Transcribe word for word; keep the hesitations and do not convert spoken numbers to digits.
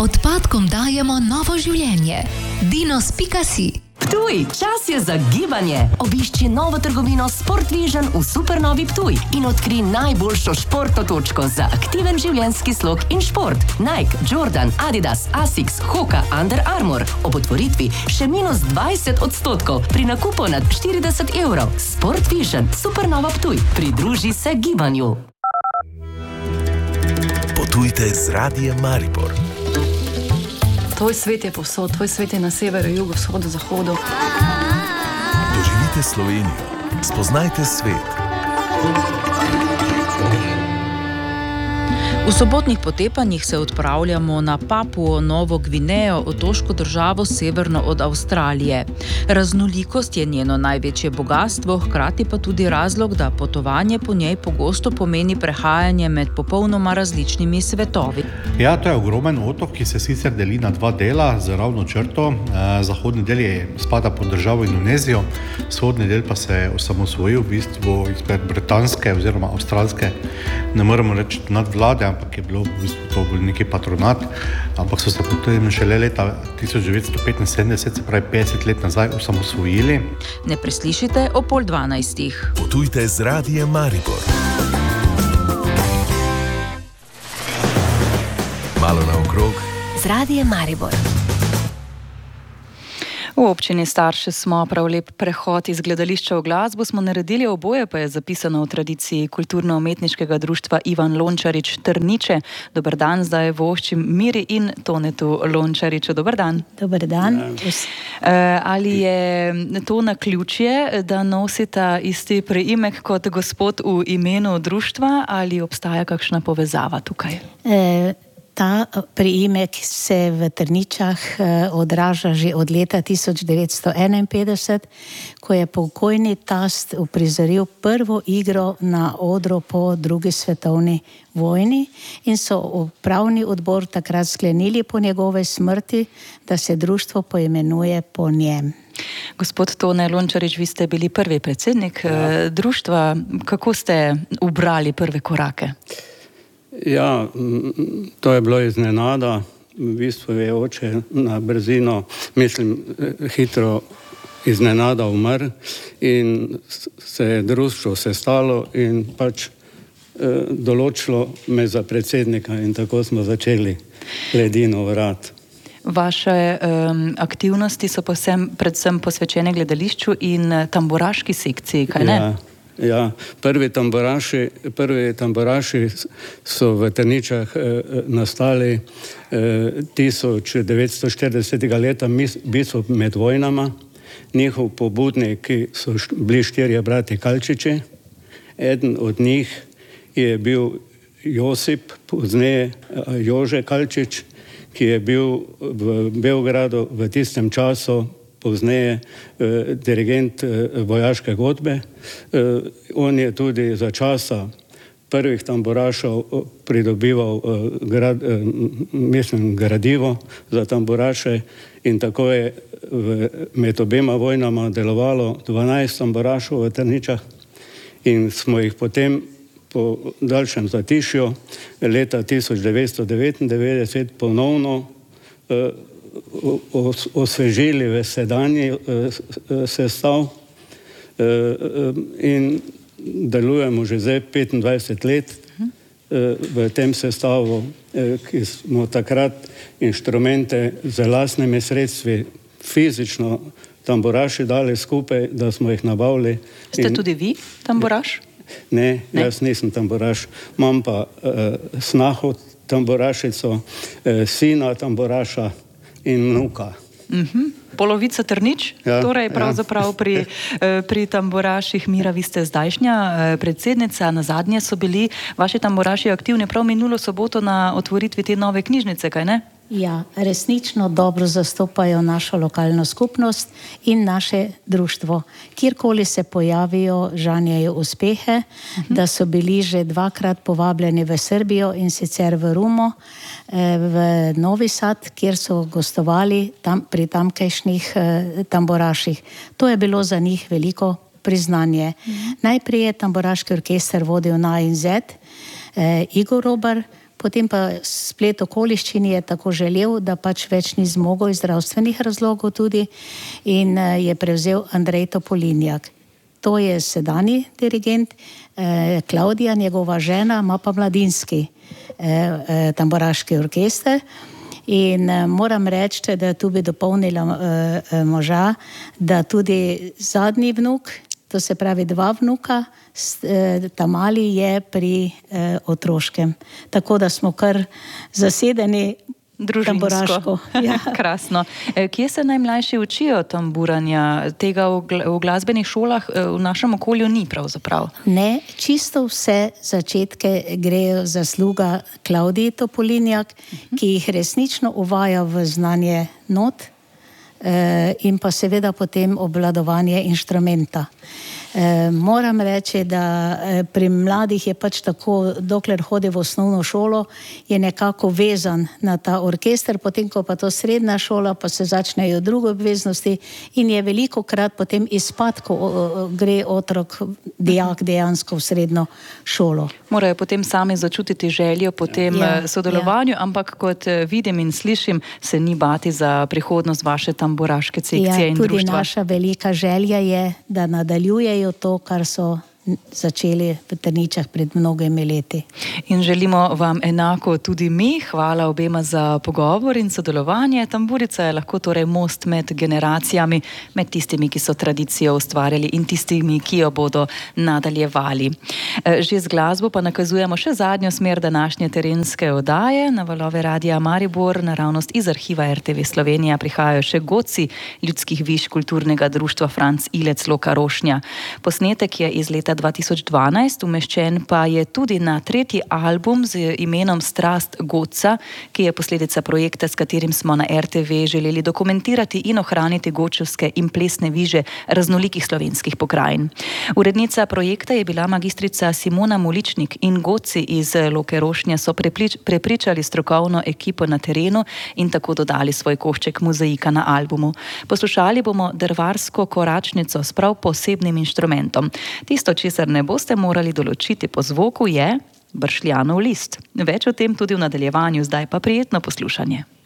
Odpadkom dajemo novo življenje. Dinos pika si. Ptuj, čas je za gibanje. Obišči novo trgovino Sport Vision v Supernovi Ptuj in odkri najboljšo športno točko za aktiven življenjski slog in šport. Nike, Jordan, Adidas, Asics, Hoka, Under Armour. Ob otvoritvi še minus dvajset odstotkov pri nakupu nad štirideset evrov. Sport Vision, Supernova Ptuj. Pridruži se gibanju. Potujte z Radiem Maribor. Tvoj svet je povsod, tvoj svet je na severu, jugu, vzhodu, zahodu. Doživite Slovenijo, spoznajte svet. V sobotnih potepanjih se odpravljamo na Papuo Novo Gvinejo, otoško državo severno od Avstralije. Raznolikost je njeno največje bogastvo, hkrati pa tudi razlog, da potovanje po njej pogosto pomeni prehajanje med popolnoma različnimi svetovi. Ja, to je ogromen otok, ki se sicer deli na dva dela z ravno črto. Zahodni del je spada pod državo Indonezijo, vzhodni del pa se je osamosvojil v bistvu izpred britanske oziroma avstralske, ne moremo reči nadvlade, ampak je bilo v bistvu to bil neki patronat, ampak so se potem šele leta tisoč devetsto petinsedemdeset, se pravi petdeset let nazaj, osamosvojili. Ne preslišite o pol dvanajstih. Potujte z Radiem Maribor. Malo naokrog. Z Radiem Maribor. V občini Starše smo prav lep prehod iz gledališča v glasbo smo naredili, oboje pa je zapisano v tradiciji kulturno-umetniškega društva Ivan Lončarič Trniče. Dober dan, zdaj voščim Miri in Tonetu Lončariču. Dober dan. Dober dan. Ali je to naključje, da nosita isti priimek kot gospod v imenu društva, ali obstaja kakšna povezava tukaj? E Ta priimek se v Trničah odraža že od leta tisoč devetsto enainpetdeset, ko je pokojni tast uprizoril prvo igro na odru po drugi svetovni vojni in so upravni odbor takrat sklenili po njegove smrti, da se društvo poimenuje po njem. Gospod Tone Lončarič, vi ste bili prvi predsednik ja. društva. Kako ste ubrali prve korake? Ja, to je bilo iznenada. V bistvu je oče na brzino, mislim, hitro iznenada umrl in se je društvo sestalo in pač eh, določilo me za predsednika in tako smo začeli Ledino vrat. Vaše um, aktivnosti so posem, predvsem posvečene gledališču in tamburaški sekciji, kaj ne? Ja. Ja, prvi tamburaši, prvi tamburaši so v Trničah eh, nastali eh, tisoč devetsto štiridesetega leta, v bistvu med vojnama. Njihov pobudniki so št, bili štirje brati Kalčiči. Eden od njih je bil Josip, pozneje Jože Kalčič, ki je bil v Beogradu v tistem času pozneje eh, dirigent eh, vojaške godbe. Eh, on je tudi za časa prvih tamburašov pridobival eh, grad, eh, mislim, gradivo za tamburaše in tako je v, med obema vojnama delovalo dvanajst tamburašov v Trničah in smo jih potem po daljšem zatišju leta tisoč devetsto devetindevetdeset ponovno eh, osvežili v sedanji sestav in delujemo že zdaj petindvajset let v tem sestavu, ki smo takrat inštrumente z lastnimi sredstvi fizično tamburaši dali skupaj, da smo jih nabavili. Ste tudi vi tamburaš? Ne, ne, jaz nisem tamburaš, imam pa snaho tamburašico, sina tamburaša in vnuka. Uh-huh. Polovica Trnič, ja, torej pravzaprav ja. pri, pri tamburaših. Mira, vi ste zdajšnja predsednica, na zadnje so bili vaši tamburaši aktivni prav minulo soboto na otvoritvi te nove knjižnice, kaj ne? Ja, resnično dobro zastopajo našo lokalno skupnost in naše društvo. Kjerkoli se pojavijo, žanjejo uspehe, uh-huh. da so bili že dvakrat povabljeni v Srbijo in sicer v Rumo, v Novi Sad, kjer so gostovali tam, pri tamkajšnjih eh, tamburaših. To je bilo za njih veliko priznanje. Uh-huh. Najprej je tamburaški orkester vodil na in zet, eh, Igor Robar, potem pa splet okoliščin je tako želel, da pač več ni zmogel iz zdravstvenih razlogov tudi in je prevzel Andrej Topolinjak. To je sedanji dirigent, Klaudija, njegova žena, ima pa mladinski tamburaški orkester. In moram reči, da tu bi dopolnila moža, da tudi zadnji vnuk, to se pravi dva vnuka, ta mali je pri otroškem. Tako da smo kar zasedeni tamburaško. Ja. Krasno. Kje se najmlajši učijo tamburanja? Tega v glasbenih šolah v našem okolju ni pravzaprav. Ne, čisto vse začetke grejo zasluga Klaudiji Topolinjak, ki jih resnično uvaja v znanje not in pa seveda potem obvladovanje inštrumenta. Moram reči, da pri mladih je pač tako, dokler hodi v osnovno šolo, je nekako vezan na ta orkester, potem ko pa to srednja šola, pa se začnejo druge obveznosti in je veliko krat potem izpad, ko gre otrok, dijak dejansko v srednjo šolo. Morajo potem sami začutiti željo po tem ja, sodelovanju, ja. Ampak kot vidim in slišim, se ni bati za prihodnost vaše tamburaške sekcije ja, in društva. Tudi naša velika želja je, da nadaljujejo to, kar so začeli v Trničah pred mnogimi leti. In želimo vam enako tudi mi. Hvala obema za pogovor in sodelovanje. Tamburica je lahko torej most med generacijami, med tistimi, ki so tradicijo ustvarjali in tistimi, ki jo bodo nadaljevali. Že z glasbo pa nakazujemo še zadnjo smer današnje terenske oddaje. Na valove Radia Maribor, naravnost iz arhiva R T V Slovenija, prihajajo še godci ljudskih viš kulturnega društva Franc Ilec Loka Rošnja. Posnetek je iz leta dva tisoč dvanajst, umeščen pa je tudi na tretji album z imenom Strast godca, ki je posledica projekta, s katerim smo na R T V želeli dokumentirati in ohraniti gočevske in plesne viže raznolikih slovenskih pokrajin. Urednica projekta je bila magistrica Simona Moličnik in godci iz Loke Rošnja so preprič, prepričali strokovno ekipo na terenu in tako dodali svoj košček mozaika na albumu. Poslušali bomo drvarsko koračnico s prav posebnim inštrumentom. Tisto, česar ne boste morali določiti po zvoku, je bršljanov list. Več o tem tudi v nadaljevanju, zdaj pa prijetno poslušanje.